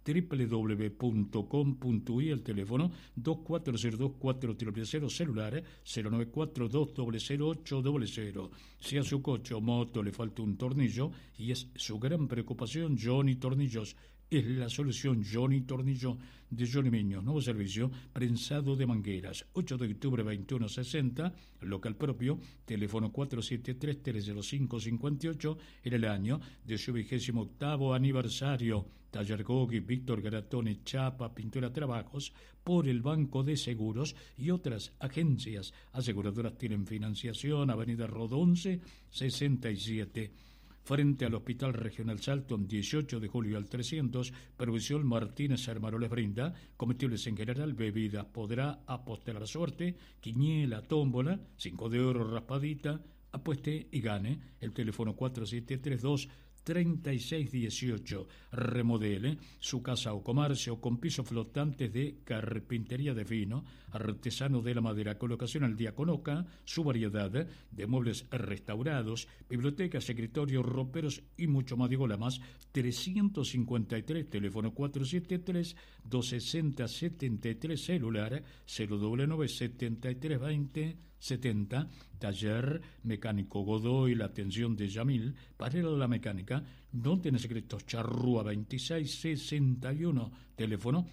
www.com.uy, el teléfono 24024000, celular 094200800. Si a su coche o moto le falta un tornillo, y es su gran preocupación, Johnny Tornillos es la solución. Johnny Tornillo de Johnny Miños, nuevo servicio, prensado de mangueras, 8 de octubre 2160, local propio, teléfono 473-30558, en el año de su 28º aniversario. Taller Gogi, Víctor Garatone, Chapa, Pintura Trabajos, por el Banco de Seguros y otras agencias aseguradoras tienen financiación. Avenida Rodonce 67. Frente al Hospital Regional Salton, 18 de julio al 300, Provisión Martínez Hermano les brinda comestibles en general, bebidas, podrá apostar a la suerte, quiniela, tómbola, 5 de oro, raspadita, apueste y gane. El teléfono 4732-3618. Remodele su casa o comercio con pisos flotantes de carpintería de fino, artesano de la madera, colocación al día con Oca, su variedad de muebles restaurados, bibliotecas, escritorios, roperos y mucho más. Digo la más, 353, teléfono 473-260-73, celular 099-7320-70. Taller Mecánico Godoy, la atención de Yamil para la mecánica. No tiene secretos. Charrúa 2661, teléfono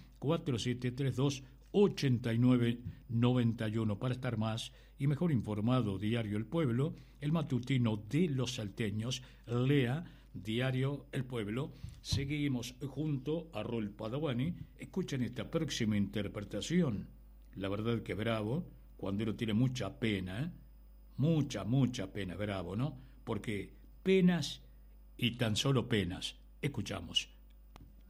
4732-8991. Para estar más y mejor informado, Diario El Pueblo, el matutino de los salteños. Lea Diario El Pueblo. Seguimos junto a Rol Padawani. Escuchen esta próxima interpretación. La verdad que bravo, cuando uno tiene mucha pena, mucha pena, bravo, ¿no? Porque penas y tan solo penas. Escuchamos.